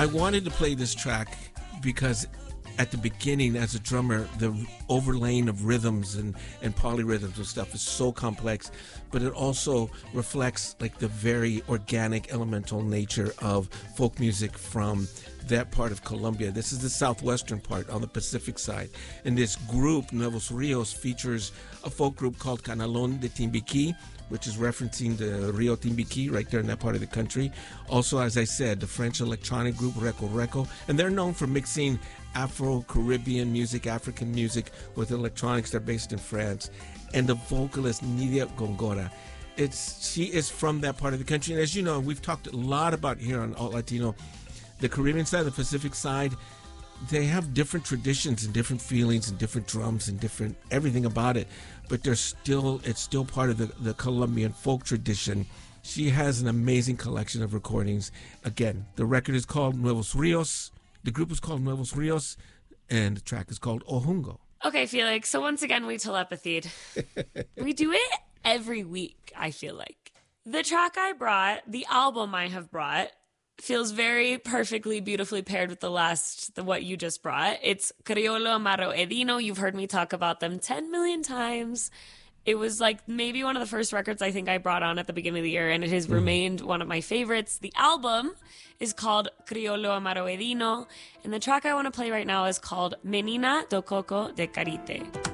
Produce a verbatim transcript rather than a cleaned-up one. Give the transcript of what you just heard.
I wanted to play this track because at the beginning, as a drummer, the overlaying of rhythms and, and polyrhythms and stuff is so complex, but it also reflects like the very organic, elemental nature of folk music from that part of Colombia. This is the southwestern part on the Pacific side. And this group, Nuevos Rios, features a folk group called Canalón de Timbiquí, which is referencing the Rio Timbiquí right there in that part of the country. Also, as I said, the French electronic group Reco Reco, and they're known for mixing Afro-Caribbean music, African music with electronics. They're based in France. And the vocalist Nidia Góngora. It's she is from that part of the country. And as you know, we've talked a lot about here on Alt Latino, the Caribbean side, the Pacific side, they have different traditions and different feelings and different drums and different everything about it. But they're still, it's still part of the, the Colombian folk tradition. She has an amazing collection of recordings. Again, the record is called Nuevos Rios. The group is called Nuevos Rios, and the track is called Ojungo. Okay, Felix, so once again, we telepathied. We do it every week, I feel like. The track I brought, the album I have brought, feels very perfectly, beautifully paired with the last, the what you just brought. It's Criollo Amaro Edino. You've heard me talk about them ten million times. It was like maybe one of the first records I think I brought on at the beginning of the year, and it has mm. remained one of my favorites. The album is called Criollo Amaro Edino, and the track I want to play right now is called Menina do Coco de Carite.